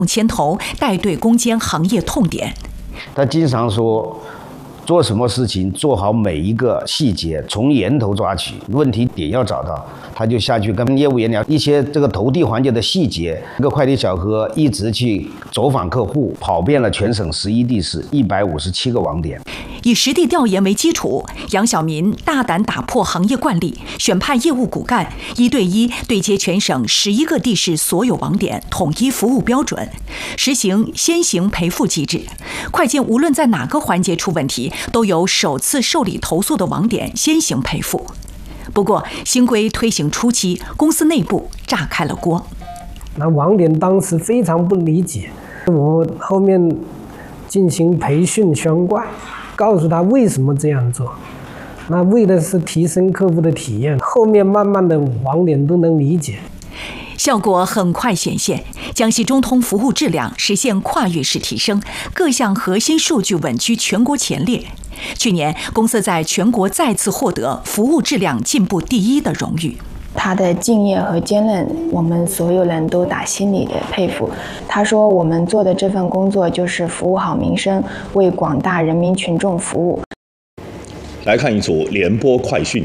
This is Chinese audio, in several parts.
牵头带队攻坚行业痛点。 他经常说，做什么事情做好每一个细节，从源头抓取，问题点要找到。他就下去跟业务员聊一些这个投递环节的细节。这个快递小哥一直去走访客户，跑遍了全省11地市157个网点。 以实地调研为基础，杨晓民大胆打破行业惯例，选派业务骨干1对1对接全省11个地市所有网点，统一服务标准，实行先行赔付机制。快件无论在哪个环节出问题，都由首次受理投诉的网点先行赔付。不过，新规推行初期，公司内部炸开了锅。 那网点当时非常不理解，我后面进行培训宣贯，告诉他为什么这样做。那为的是提升客户的体验，后面慢慢的网点都能理解。 效果很快显现，江西中通服务质量实现跨越式提升，各项核心数据稳居全国前列。去年，公司在全国再次获得服务质量进步第1的荣誉。 他的敬业和坚韧，我们所有人都打心里的佩服。他说，我们做的这份工作就是服务好民生，为广大人民群众服务。 来看一组联播快讯。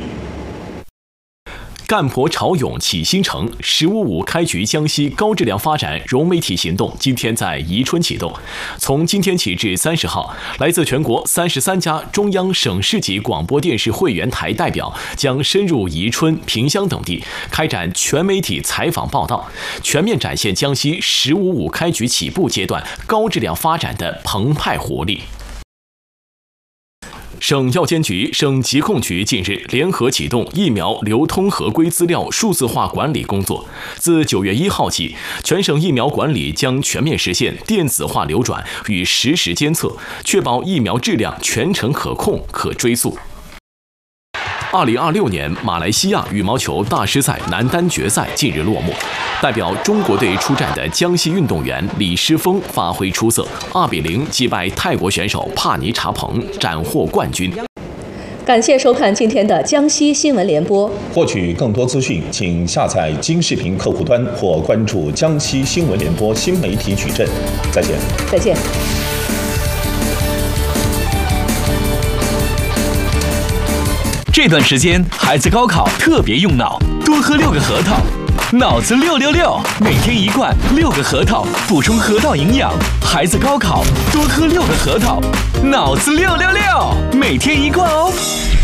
干婆潮涌启新城，“15+5”开局江西高质量发展融媒体行动今天在宜春启动。从今天起至30号，来自全国33家中央省市级广播电视会员台代表将深入宜春、萍乡等地，开展全媒体采访报道，全面展现江西“15+5”开局起步阶段高质量发展的澎湃活力。省药监局、省疾控局近日联合启动疫苗流通合规资料数字化管理工作。自9月1号起，全省疫苗管理将全面实现电子化流转与实时监测，确保疫苗质量全程可控、可追溯。2026年马来西亚羽毛球大师赛男单决赛近日落幕，代表中国队出战的江西运动员李诗峰发挥出色，2-0击败泰国选手帕尼查彭，斩获冠军。 感谢收看今天的江西新闻联播。 获取更多资讯，请下载京视频客户端或关注江西新闻联播新媒体矩阵。再见。 再见。 这段时间，孩子高考特别用脑，多喝6个核桃，脑子666，每天1罐6个核桃，补充核桃营养。孩子高考多喝6个核桃，脑子666，每天1罐哦。